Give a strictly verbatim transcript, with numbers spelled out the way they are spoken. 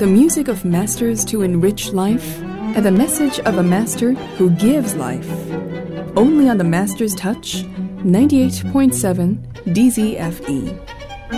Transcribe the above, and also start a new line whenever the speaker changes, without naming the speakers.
the music of masters to enrich life, and the message of a master who gives life. Only on the Master's Touch, ninety-eight point seven D Z F E.